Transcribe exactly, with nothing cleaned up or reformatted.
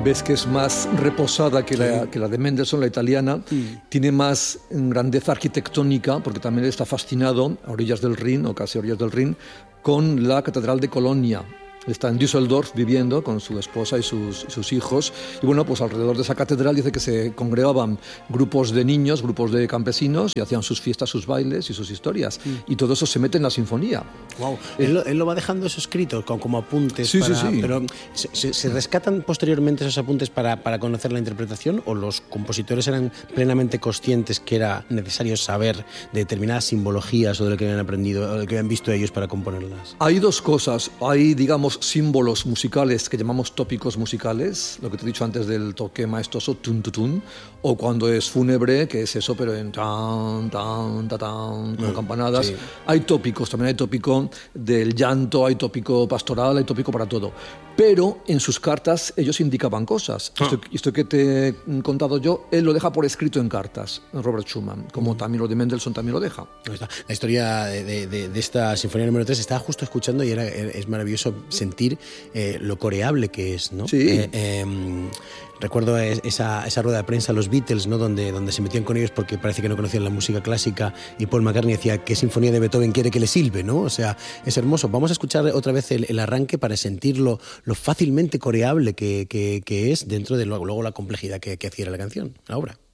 ves que es más reposada que, sí. la, que la de Mendelssohn, la italiana. Mm. Tiene más grandeza arquitectónica, porque también está fascinado a orillas del Rin, o casi a orillas del Rin, con la Catedral de Colonia. Está en Düsseldorf viviendo con su esposa y sus, y sus hijos. Y bueno, pues alrededor de esa catedral dice que se congregaban grupos de niños, grupos de campesinos, y hacían sus fiestas, sus bailes y sus historias. Mm. Y todo eso se mete en la sinfonía. Wow. Eh, él, lo, él lo va dejando eso escrito, como, como apuntes. Sí, para, sí, sí. Pero ¿se, se, ¿se rescatan posteriormente esos apuntes para, para conocer la interpretación? ¿O los compositores eran plenamente conscientes que era necesario saber de determinadas simbologías o de lo que habían aprendido, o de lo que habían visto ellos para componerlas? Hay dos cosas. Hay, digamos, símbolos musicales que llamamos tópicos musicales, lo que te he dicho antes del toque maestoso, tun, tun, tun, o cuando es fúnebre, que es eso, pero en tan, tan, tan, tan, como mm, campanadas. Sí. Hay tópicos, también hay tópico del llanto, hay tópico pastoral, hay tópico para todo. Pero en sus cartas ellos indicaban cosas. Ah. Esto, esto que te he contado yo, él lo deja por escrito en cartas, Robert Schumann, como mm. también lo de Mendelssohn también lo deja. La historia de, de, de esta sinfonía número tres estaba justo escuchando y era, es maravilloso sentir eh, lo coreable que es, ¿no? Sí. Eh, eh, recuerdo esa, esa rueda de prensa, los Beatles, ¿no? Donde, donde se metían con ellos porque parece que no conocían la música clásica, y Paul McCartney decía qué sinfonía de Beethoven quiere que le silbe, ¿no? O sea, es hermoso. Vamos a escuchar otra vez el, el arranque para sentir lo, lo fácilmente coreable que, que, que es dentro de lo, luego la complejidad que, que adquiere la canción, la obra.